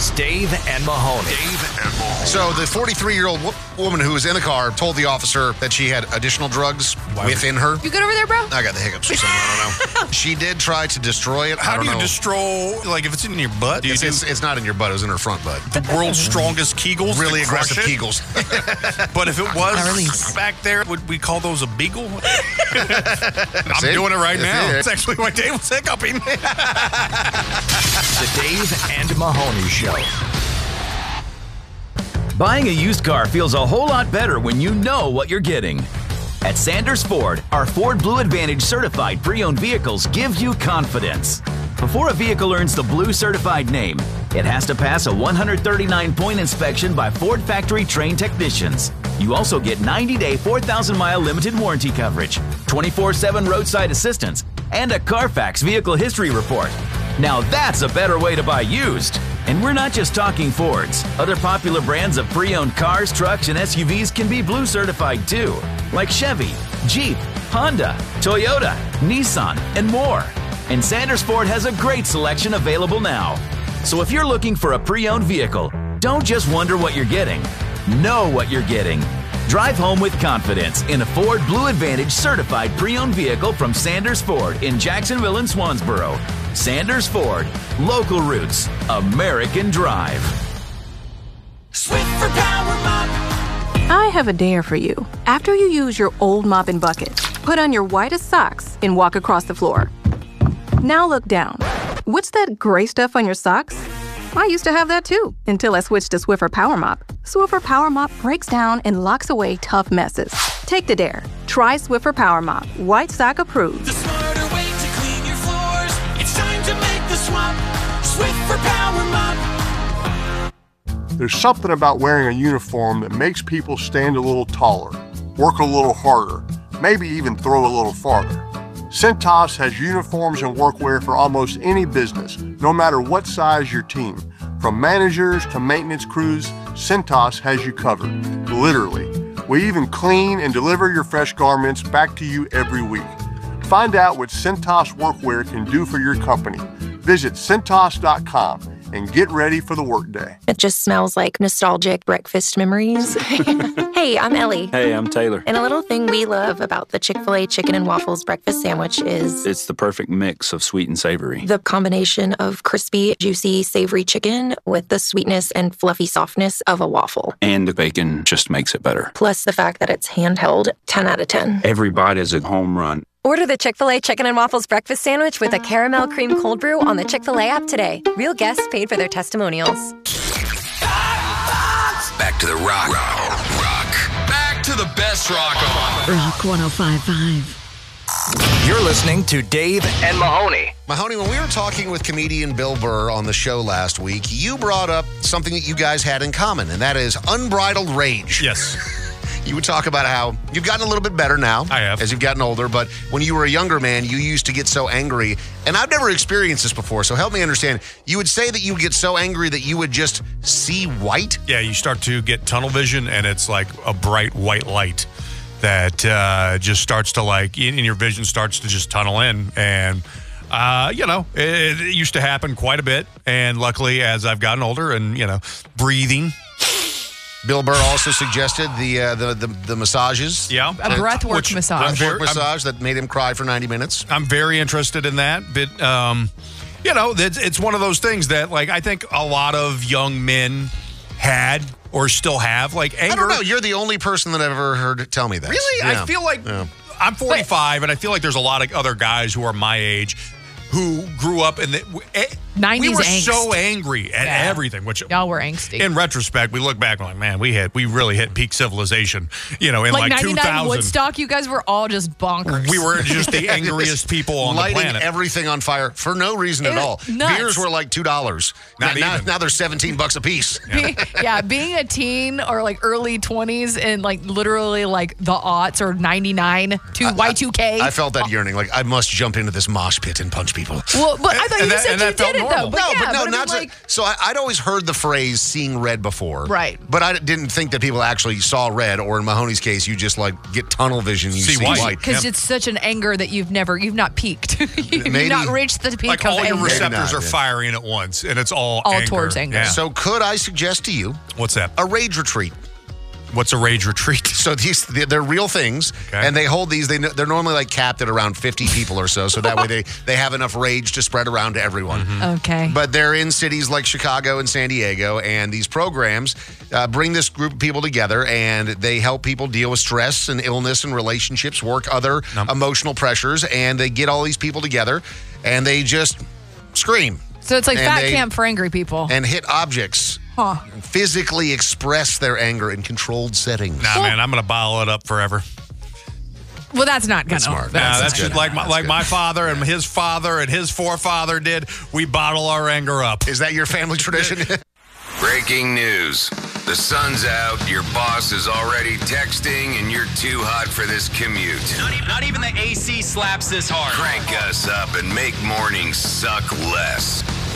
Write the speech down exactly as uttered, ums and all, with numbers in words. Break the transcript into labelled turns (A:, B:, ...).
A: It's Dave and Mahoney. Dave and Mahoney.
B: So the forty-three-year-old w- woman who was in the car told the officer that she had additional drugs
C: Why
B: within her.
D: You good over there, bro?
B: I got the hiccups or something. I don't know. She did try to destroy it.
C: How
B: I don't
C: do you
B: know.
C: destroy, like, if it's in your butt? Do you
B: It's,
C: do
B: it's, it's not in your butt. It was in her front butt.
C: the world's strongest Kegels?
B: Really
C: to crush
B: aggressive
C: it?
B: Kegels.
C: But if it was
D: release.
C: back there, would we call those a beagle? I'm
B: it.
C: doing it right
B: That's
C: now.
B: it.
C: It's actually why Dave was hiccuping.
A: The Dave and Mahoney Show.
E: Buying a used car feels a whole lot better when you know what you're getting. At Sanders Ford, our Ford Blue Advantage certified pre-owned vehicles give you confidence. Before a vehicle earns the Blue certified name, it has to pass a one hundred thirty-nine point inspection by Ford factory trained technicians. You also get ninety day, four thousand mile limited warranty coverage, twenty-four seven roadside assistance, and a Carfax vehicle history report. Now that's a better way to buy used. And we're not just talking Fords. Other popular brands of pre-owned cars, trucks, and S U Vs can be Blue certified too, like Chevy, Jeep, Honda, Toyota, Nissan, and more. And Sanders Ford has a great selection available now. So if you're looking for a pre-owned vehicle, don't just wonder what you're getting. Know what you're getting. Drive home with confidence in a Ford Blue Advantage certified pre-owned vehicle from Sanders Ford in Jacksonville and Swansboro. Sanders Ford, local roots, American drive.
F: Swiffer Power Mop.
D: I have a dare for you. After you use your old mop and bucket, put on your whitest socks and walk across the floor. Now look down. What's that gray stuff on your socks? I used to have that too, until I switched to Swiffer Power Mop. Swiffer Power Mop breaks down and locks away tough messes. Take the dare. Try Swiffer Power Mop. White sock approved.
F: The smarter way to clean your floors. It's time to make the swap. Swiffer Power Mop.
G: There's something about wearing a uniform that makes people stand a little taller, work a little harder, maybe even throw a little farther. Cintas has uniforms and workwear for almost any business, no matter what size your team. From managers to maintenance crews, Cintas has you covered, literally. We even clean and deliver your fresh garments back to you every week. Find out what Cintas workwear can do for your company. Visit Cintas dot com and get ready for the workday.
H: It just smells like nostalgic breakfast memories. Hey, I'm Ellie.
I: Hey, I'm Taylor.
H: And a little thing we love about the Chick-fil-A chicken and waffles breakfast sandwich is
I: It's the perfect mix of sweet and savory.
H: the combination of crispy, juicy, savory chicken with the sweetness and fluffy softness of a waffle.
I: And the bacon just makes it better.
H: Plus the fact that it's handheld, ten out of ten.
I: Every bite is a home run.
J: Order the Chick-fil-A Chicken and Waffles Breakfast Sandwich with a caramel cream cold brew on the Chick-fil-A app today. Real guests paid for their testimonials.
A: Back to the rock. Rock. rock. Back to the best rock on.
K: Rock one oh five point five.
A: You're listening to Dave and Mahoney.
B: Mahoney, when we were talking with comedian Bill Burr on the show last week, you brought up something that you guys had in common, and that is unbridled rage.
C: Yes.
B: You would talk about how you've gotten a little bit better now.
C: I have.
B: As you've gotten older, but when you were a younger man, you used to get so angry. And I've never experienced this before, so help me understand. You would say that you would get so angry that you would just see white?
C: Yeah, you start to get tunnel vision, and it's like a bright white light that uh, just starts to like, and your vision starts to just tunnel in. And, uh, you know, it, it used to happen quite a bit. And luckily, as I've gotten older and, you know, breathing.
B: Bill Burr also suggested the uh, the, the the massages.
C: Yeah.
D: A breathwork
C: Which-
D: massage.
B: Breathwork
C: I'm-
B: massage that made him cry for ninety minutes.
C: I'm very interested in that, but um, you know, it's, it's one of those things that, like, I think a lot of young men had or still have, like, anger.
B: I don't know. You're the only person that I've ever heard tell me that.
C: Really,
B: Yeah.
C: I feel like
B: Yeah.
C: I'm forty-five, and I feel like there's a lot of other guys who are my age who grew up in the eh,
D: nineties
C: we were
D: angst.
C: so angry at
D: Yeah.
C: everything, which
D: Y'all were angsty.
C: in retrospect, we look back and like, man, we hit, we really hit peak civilization, you know, in
D: like
C: like, two
D: ninety-nine
C: thousand.
D: Woodstock, you guys were all just bonkers.
C: We were just the angriest people on
B: lighting
C: the planet.
B: everything on fire for no reason
D: It
B: at
D: was
B: all.
D: nuts.
B: Beers were like two dollars.
C: Not
B: now,
C: even.
B: now they're seventeen bucks a piece.
D: Being- yeah, being a teen or like early twenties and like literally like the aughts or ninety-nine to Y two K.
B: I felt that yearning. Like I must jump into this mosh pit and punch people.
D: Well, but I thought
C: And
D: you
C: that-
D: said
C: and
D: you
C: that felt
D: didn't.
L: though. But
B: no,
L: yeah,
B: but no,
L: but I
B: not
L: mean,
B: to-
L: like,
B: so. I, I'd always heard the phrase "seeing red" before,
L: Right.
B: But I didn't think that people actually saw red, or in Mahoney's case, you just like get tunnel vision, you see,
C: See
B: white.
C: white.
L: because it's such an anger that you've never, you've not peaked. you've
B: Maybe-
L: not reached the peak
C: Like
L: of
C: all your
L: anger.
C: receptors
B: not,
C: are
B: yeah.
C: firing at once, and it's all
L: All
C: anger.
L: towards anger.
C: Yeah.
B: So, could I suggest to you
C: What's that?
B: a rage retreat?
C: What's a rage retreat?
B: So these they're real things,
C: Okay.
B: and they hold these. They they're normally like capped at around fifty people or so. So that way they they have enough rage to spread around to everyone.
C: Mm-hmm.
L: Okay.
B: But they're in cities like Chicago and San Diego, and these programs uh, bring this group of people together, and they help people deal with stress and illness and relationships, work other
C: Nope.
B: emotional pressures, and they get all these people together, and they just scream
L: so it's like
B: and
L: fat
B: they-
L: camp for angry people.
B: and hit objects,
L: Huh.
B: and physically express their anger in controlled settings.
C: Nah, man, I'm going to bottle it up forever.
L: Well, that's not gonna.
B: That's smart.
C: Nah,
B: That's
C: that's,
B: good.
C: just like my,
B: That's
C: like
B: good.
C: my father and his father and his forefather did. We bottle our anger up.
B: Is that your family tradition?
A: Breaking news. The sun's out, your boss is already texting, and you're too hot for this commute.
M: Not even, not even the A C slaps this hard.
A: Crank us up and make mornings suck less.